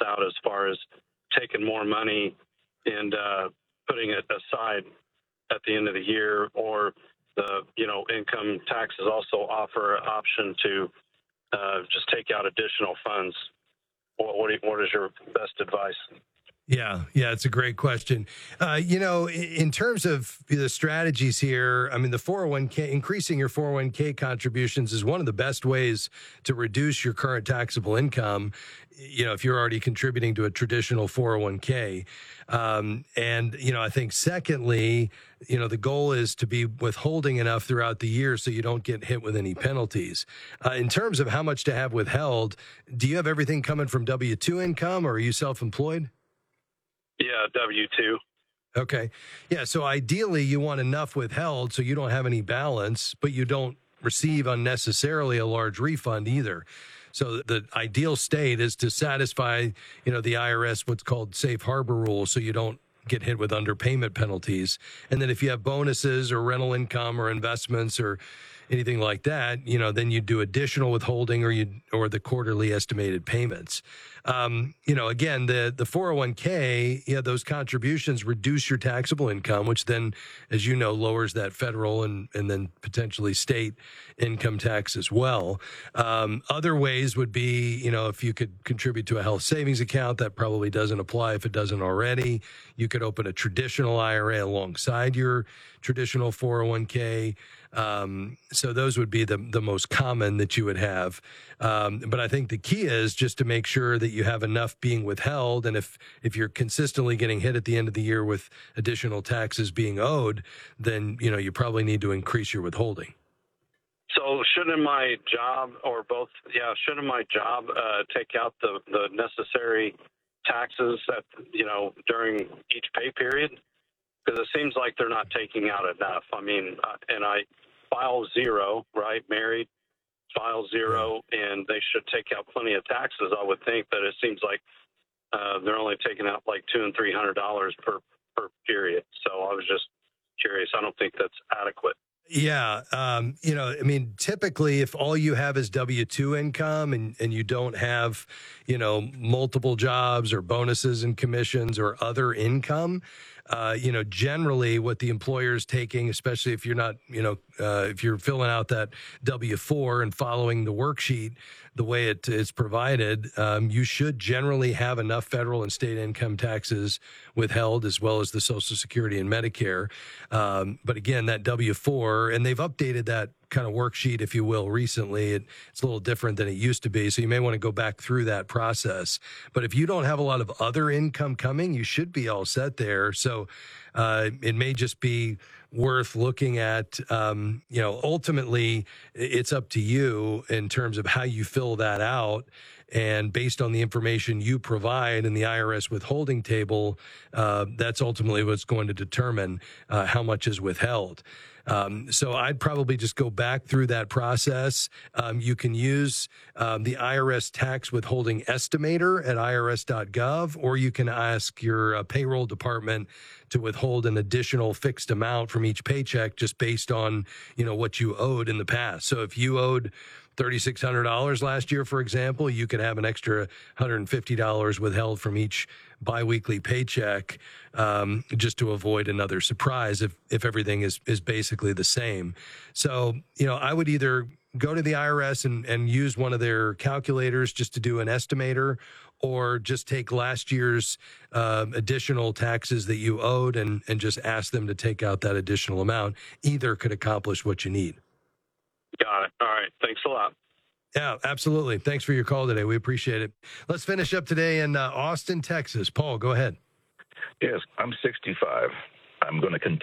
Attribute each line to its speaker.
Speaker 1: out as far as taking more money and putting it aside at the end of the year, or the income taxes also offer an option to just take out additional funds. What is your best advice?
Speaker 2: Yeah, it's a great question. In terms of the strategies here, I mean, the 401k, increasing your 401k contributions is one of the best ways to reduce your current taxable income, if you're already contributing to a traditional 401k. I think secondly, the goal is to be withholding enough throughout the year so you don't get hit with any penalties. In terms of how much to have withheld, do you have everything coming from W-2 income, or are you self-employed?
Speaker 1: Yeah, W-2.
Speaker 2: Okay. Yeah, so ideally you want enough withheld so you don't have any balance, but you don't receive unnecessarily a large refund either. So the ideal state is to satisfy, the IRS, what's called safe harbor rule, so you don't get hit with underpayment penalties. And then if you have bonuses or rental income or investments or anything like that, then you do additional withholding or the quarterly estimated payments. Again, the 401k, those contributions reduce your taxable income, which then, as you know, lowers that federal and then potentially state income tax as well. Other ways would be, if you could contribute to a health savings account. That probably doesn't apply if it doesn't already. You could open a traditional IRA alongside your traditional 401k. So those would be the most common that you would have. But I think the key is just to make sure that you have enough being withheld. And if you're consistently getting hit at the end of the year with additional taxes being owed, then, you probably need to increase your withholding.
Speaker 1: So shouldn't my job take out the necessary taxes during each pay period? Because it seems like they're not taking out enough. I mean, and I file zero, right? Married, file zero, and they should take out plenty of taxes, I would think. But it seems like they're only taking out like $200 and $300 per period. So I was just curious. I don't think that's adequate.
Speaker 2: Yeah. Typically if all you have is W-2 income and you don't have, multiple jobs or bonuses and commissions or other income, generally what the employer is taking, especially if you're not, if you're filling out that W-4 and following the worksheet the way it is provided, you should generally have enough federal and state income taxes withheld, as well as the Social Security and Medicare. But again, that W-4, and they've updated that kind of worksheet, if you will, recently. It's a little different than it used to be, so you may want to go back through that process. But if you don't have a lot of other income coming, you should be all set there. So it may just be worth looking at, ultimately it's up to you in terms of how you fill that out. And based on the information you provide in the IRS withholding table, that's ultimately what's going to determine how much is withheld. So I'd probably just go back through that process. You can use the IRS tax withholding estimator at irs.gov, or you can ask your payroll department to withhold an additional fixed amount from each paycheck just based on, what you owed in the past. So if you owed $3,600 last year, for example, you could have an extra $150 withheld from each biweekly paycheck, just to avoid another surprise if everything is basically the same. So, I would either go to the IRS and use one of their calculators just to do an estimator, or just take last year's additional taxes that you owed and just ask them to take out that additional amount. Either could accomplish what you need.
Speaker 1: Got it. All right. Thanks a lot.
Speaker 2: Yeah, absolutely. Thanks for your call today. We appreciate it. Let's finish up today in Austin, Texas. Paul, go ahead.
Speaker 3: Yes, I'm 65. I'm going to continue